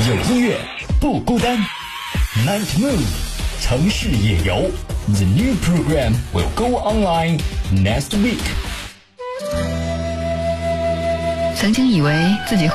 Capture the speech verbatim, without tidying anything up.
有音乐不孤单。Night Mood 城市夜游 The new program will go online next week。 曾经以为自己